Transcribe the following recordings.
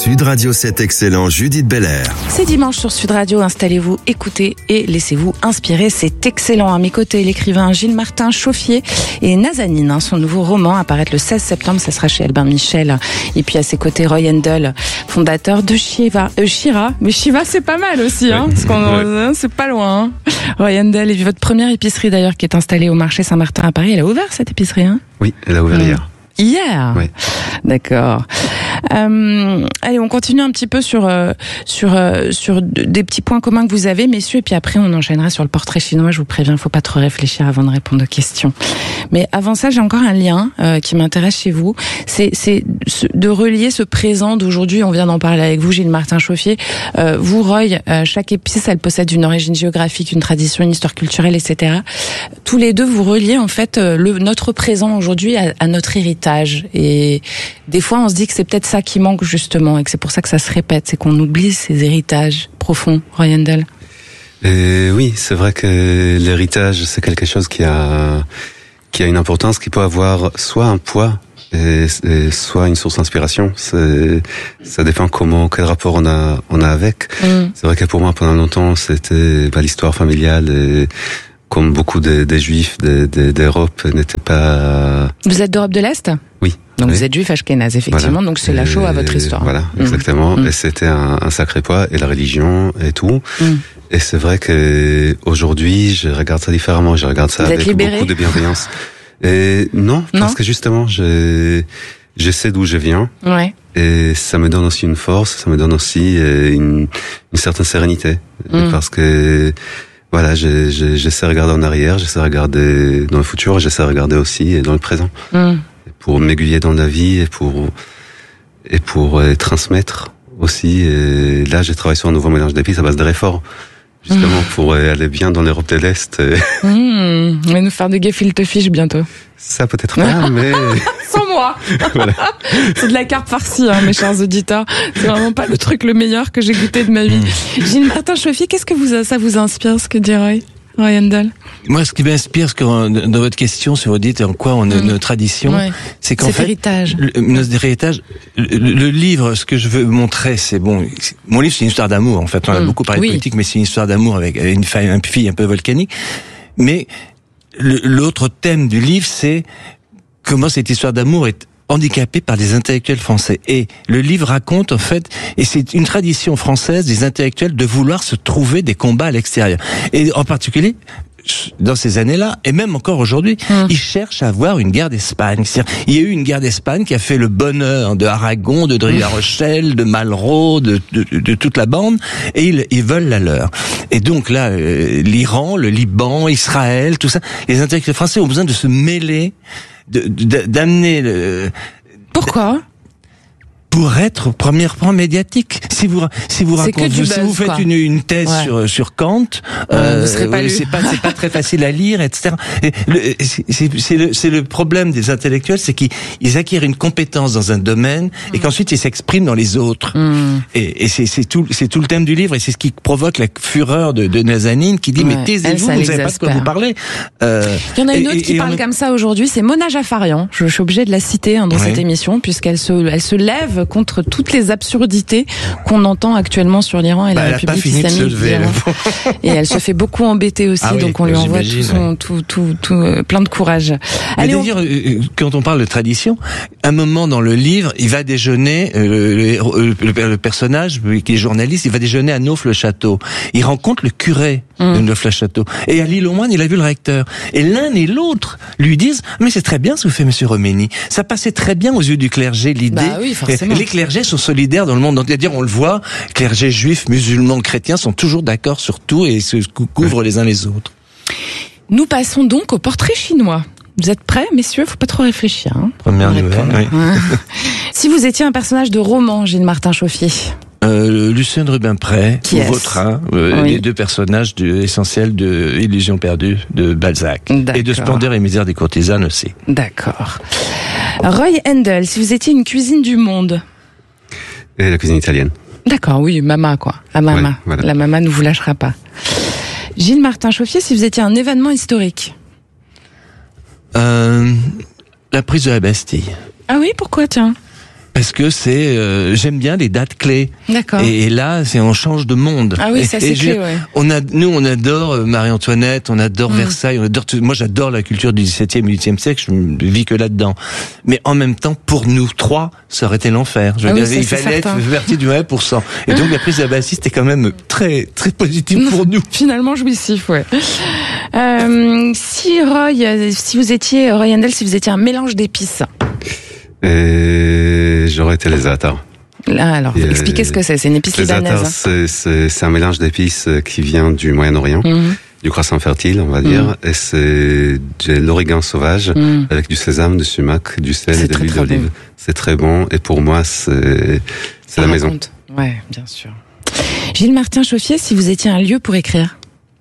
Sud Radio 7 Excellent, Judith Belair. C'est dimanche sur Sud Radio, installez-vous, écoutez et laissez-vous inspirer, c'est excellent. À mes côtés, l'écrivain Gilles-Martin Chauffier et Nazanin, son nouveau roman apparaît le 16 septembre, ça sera chez Albin Michel. Et puis à ses côtés, Roy Handel, fondateur de Shira. Mais Shiva c'est pas mal aussi, hein, parce qu'on c'est pas loin. Hein. Roy Handel, et votre première épicerie d'ailleurs qui est installée au marché Saint-Martin à Paris, elle a ouvert cette épicerie, hein? Oui, elle a ouvert hier. Hier? Oui. D'accord. Allez, on continue un petit peu sur des petits points communs que vous avez, messieurs, et puis après on enchaînera sur le portrait chinois. Je vous préviens, faut pas trop réfléchir avant de répondre aux questions. Mais avant ça, j'ai encore un lien qui m'intéresse chez vous. C'est de relier ce présent d'aujourd'hui. On vient d'en parler avec vous, Gilles-Martin Chauffier. Vous, Roy, chaque épice, elle possède une origine géographique, une tradition, une histoire culturelle, etc. Tous les deux, vous reliez en fait notre présent aujourd'hui à notre héritage. Et des fois, on se dit que c'est peut-être ça qui manque justement, et que c'est pour ça que ça se répète, c'est qu'on oublie ces héritages profonds. Roy Handel. Oui, c'est vrai que l'héritage, c'est quelque chose qui a une importance, qui peut avoir soit un poids et soit une source d'inspiration. Ça dépend quel rapport on a avec. C'est vrai que pour moi, pendant longtemps, c'était l'histoire familiale, et comme beaucoup des Juifs d'Europe n'étaient pas... Vous êtes d'Europe de l'Est ? Oui. Donc oui. Vous êtes juif ashkénaze, effectivement, voilà. Donc c'est la Shoah à votre histoire. Voilà, exactement. Et c'était un sacré poids, et la religion et tout. Et c'est vrai que aujourd'hui, je regarde ça différemment. Je regarde ça avec beaucoup de bienveillance. Et non, parce que justement, je sais d'où je viens. Ouais. Et ça me donne aussi une force, ça me donne aussi une certaine sérénité. Parce que voilà, j'essaie de regarder en arrière, j'essaie de regarder dans le futur, j'essaie de regarder aussi dans le présent. Pour m'aiguiller dans la vie et pour transmettre aussi. Et là, j'ai travaillé sur un nouveau mélange d'épices à base de réfort, justement pour aller bien dans l'Europe de l'Est. On va nous faire des gefilte fish bientôt. Ça peut-être pas, mais... Sans moi. Voilà. C'est de la carpe farcie, hein, mes chers auditeurs. C'est vraiment pas le truc le meilleur que j'ai goûté de ma vie. Gilles-Martin Chauffier, qu'est-ce que ça vous inspire, ce que dit Roy Handel? Moi, ce qui m'inspire, dans votre question, si vous dites en quoi on a nos traditions, c'est qu'en fait, héritage. Notre héritage, le livre, ce que je veux montrer, c'est bon. Mon livre, c'est une histoire d'amour. En fait, on a beaucoup parlé de politique, mais c'est une histoire d'amour avec une fille un peu volcanique. Mais l'autre thème du livre, c'est comment cette histoire d'amour est handicapé par des intellectuels français. Et le livre raconte, en fait, et c'est une tradition française des intellectuels de vouloir se trouver des combats à l'extérieur. Et en particulier, dans ces années-là, et même encore aujourd'hui, ils cherchent à avoir une guerre d'Espagne. C'est-à-dire, il y a eu une guerre d'Espagne qui a fait le bonheur de Aragon, de La Rochelle, de Malraux, de toute la bande, et ils veulent la leur. Et donc là, l'Iran, le Liban, Israël, tout ça, les intellectuels français ont besoin de se mêler, d'amener le... Pourquoi? Pour être premier plan médiatique. Si vous faites une thèse sur Kant, c'est pas très facile à lire, etc. C'est le problème des intellectuels, c'est qu'ils acquièrent une compétence dans un domaine et qu'ensuite ils s'expriment dans les autres. Et c'est tout le thème du livre, et c'est ce qui provoque la fureur de Nazanin, qui dit mais taisez-vous, vous ne savez pas de quoi vous parlez. Il y en a une autre qui parle comme ça aujourd'hui, c'est Mona Jafarian. Je suis obligée de la citer dans cette émission, puisqu'elle se lève contre toutes les absurdités qu'on entend actuellement sur l'Iran et la République islamique d'Iran. Et elle se fait beaucoup embêter aussi, donc on lui envoie plein de courage. D'ailleurs, quand on parle de tradition, un moment dans le livre, il va déjeuner, le personnage qui est journaliste, il va déjeuner à Naufle-le-Château. Il rencontre le curé de Naufle-le-Château. Et à l'île aux Moines, il a vu le recteur. Et l'un et l'autre lui disent, mais c'est très bien ce que fait monsieur Roménie. Ça passait très bien aux yeux du clergé, l'idée. Les clergés sont solidaires dans le monde. C'est-à-dire, on le voit, clergés juifs, musulmans, chrétiens sont toujours d'accord sur tout et se couvrent les uns les autres. Nous passons donc au portrait chinois. Vous êtes prêts, messieurs? Faut pas trop réfléchir. Première nouvelle, oui. Si vous étiez un personnage de roman, Gilles-Martin Chauffier. Lucien de Rubempré, Vautrin, les deux personnages essentiels de Illusion perdue de Balzac. Et de Splendeur et misère des courtisanes aussi. D'accord. Roy Handel, si vous étiez une cuisine du monde. Et la cuisine italienne. D'accord, oui, Mama, quoi. La Mama. Ouais, voilà. La Mama ne vous lâchera pas. Gilles-Martin Chauffier, si vous étiez un événement historique. La prise de la Bastille. Ah oui, pourquoi, tiens? Parce que j'aime bien les dates clés. D'accord. Et là, on change de monde. Ah oui, ça c'est clé, ouais. On adore Marie-Antoinette, on adore Versailles, moi j'adore la culture du XVIIe et XVIIIe siècle, je ne vis que là-dedans. Mais en même temps, pour nous trois, ça aurait été l'enfer. Je veux dire, il fallait être verti du 1%. Et donc la prise de la Bastille, c'était quand même très, très positive pour nous. Finalement jouissif, ouais. Si vous étiez Roy Handel, si vous étiez un mélange d'épices. J'aurais été les za'atar. Alors, expliquez ce que c'est. C'est une épice libanaise. C'est un mélange d'épices qui vient du Moyen-Orient, du croissant fertile, on va dire, et c'est de l'origan sauvage avec du sésame, du sumac, du sel et de l'huile d'olive. Bon. C'est très bon, et pour moi, c'est la maison. Ouais, bien sûr. Gilles Martin-Chauffier, si vous étiez un lieu pour écrire.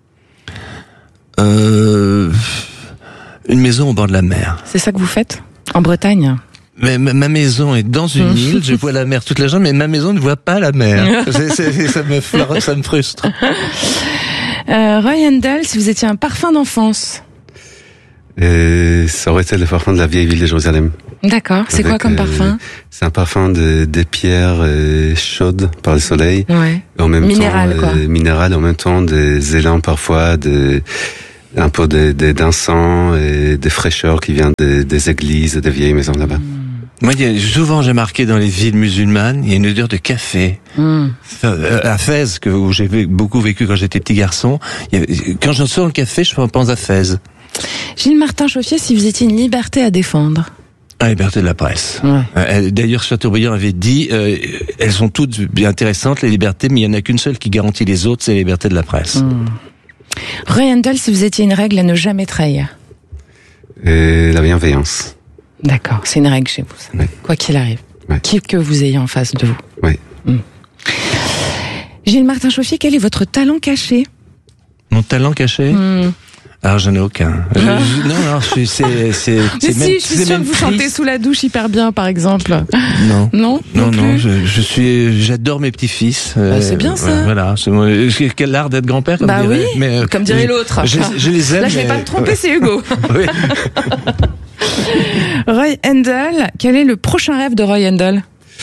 Une maison au bord de la mer. C'est ça que vous faites en Bretagne? Mais ma maison est dans une île, je vois la mer toute la journée, mais ma maison ne voit pas la mer. Ça me frustre. Roy Handel, si vous étiez un parfum d'enfance. Ça aurait été le parfum de la vieille ville de Jérusalem. D'accord. C'est quoi comme parfum? C'est un parfum des pierres chaudes par le soleil. Ouais. Et en même minéral, en même temps des élans parfois, un peu d'encens et des fraîcheurs qui viennent des églises et des vieilles maisons là-bas. Moi, souvent, j'ai marqué dans les villes musulmanes, il y a une odeur de café. À Fès, où j'ai beaucoup vécu quand j'étais petit garçon, quand je sens le café, je pense à Fès. Gilles Martin-Chauffier, si vous étiez une liberté à défendre. La liberté de la presse. Ouais. D'ailleurs, Chateaubriand avait dit, elles sont toutes bien intéressantes, les libertés, mais il n'y en a qu'une seule qui garantit les autres, c'est la liberté de la presse. Roy Handel, si vous étiez une règle à ne jamais trahir. La bienveillance. D'accord, c'est une règle chez vous, ça. Oui. Quoi qu'il arrive. Oui. Qui que vous ayez en face de vous. Oui. Gilles Martin-Chauffier, quel est votre talent caché? Mon talent caché? Alors j'en ai aucun. Je suis sûr que vous chantez sous la douche hyper bien, par exemple. Non. J'adore mes petits-fils. C'est bien ça. Voilà, quel l'art d'être grand-père, comme dirait. Oui, mais comme dirait l'autre. Je les aime. Là, je vais pas me tromper, c'est Hugo. Oui. Roy Handel, quel est le prochain rêve de Roy Handel?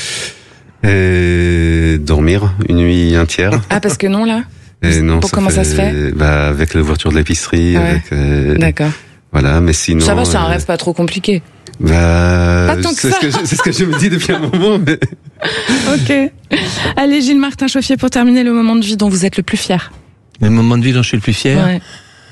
Dormir une nuit entière. Ah, parce que non, là. Non, comment ça se fait? Avec l'ouverture de l'épicerie. Ouais. D'accord. Voilà, mais sinon. Ça va, c'est un rêve pas trop compliqué. Pas tant que ça. C'est ce que je me dis depuis un moment. Mais... Ok. Allez, Gilles Martin-Chauffier, pour terminer, le moment de vie dont vous êtes le plus fier. Le moment de vie dont je suis le plus fier? Ouais.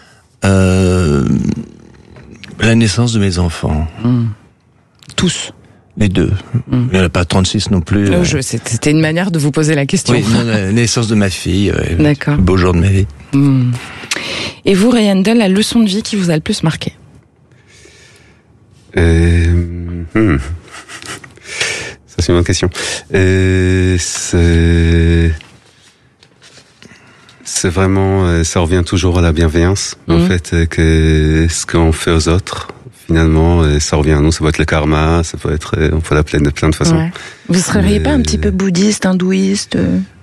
La naissance de mes enfants. Tous? Les deux. Il n'y en a pas 36 non plus. C'était une manière de vous poser la question. Oui, la naissance de ma fille. D'accord. Le beau jour de ma vie. Et vous, Roy Handel, la leçon de vie qui vous a le plus marqué? Ça, c'est une bonne question. C'est vraiment, ça revient toujours à la bienveillance. En fait, que ce qu'on fait aux autres, finalement, ça revient à nous. Ça peut être le karma, ça peut être, on peut l'appeler de plein de façons. Ouais. Vous ne seriez pas un petit peu bouddhiste, hindouiste?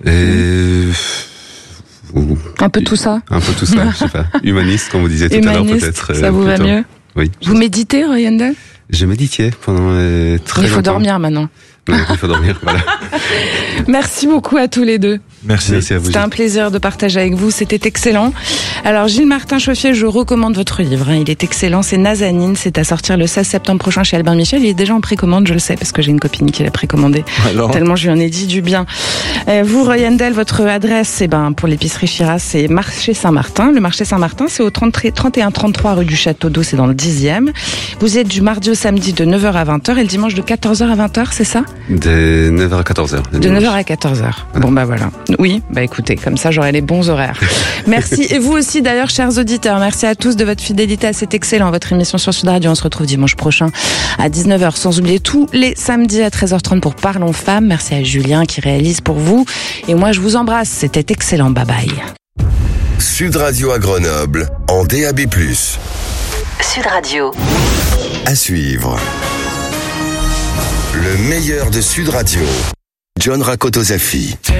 Un peu tout ça? Un peu tout ça, je sais pas. Humaniste, comme vous disiez tout à l'heure, peut-être. Ça vous va mieux? Oui. Vous méditez, Roy Handel? Je méditais pendant très longtemps. Il faut dormir maintenant. Non, il faut dormir, voilà. Merci beaucoup à tous les deux. Merci à vous. C'était un plaisir de partager avec vous, c'était excellent. Alors Gilles Martin-Chauffier, je recommande votre livre, il est excellent, c'est Nazanin, c'est à sortir le 16 septembre prochain chez Albin Michel, il est déjà en précommande, je le sais, parce que j'ai une copine qui l'a précommandé, tellement je lui en ai dit du bien. Vous, Roy Handel, votre adresse, pour l'épicerie Chira, c'est Marché Saint-Martin. Le Marché Saint-Martin, c'est au 31-33 rue du Château d'Eau, c'est dans le 10e. Vous êtes du mardi au samedi de 9h à 20h et le dimanche de 14h à 20h, c'est ça? De 9h à 14h. De 9h à 14h. Bon, voilà. Oui, écoutez, comme ça j'aurai les bons horaires. Merci. Et vous aussi d'ailleurs, chers auditeurs, merci à tous de votre fidélité à cet excellent, votre émission sur Sud Radio. On se retrouve dimanche prochain à 19h, sans oublier tous les samedis à 13h30 pour Parlons Femmes. Merci à Julien qui réalise pour vous. Et moi je vous embrasse, c'était excellent, bye bye. Sud Radio à Grenoble, en DAB+. Sud Radio. À suivre. Le meilleur de Sud Radio. John Rakotozafi.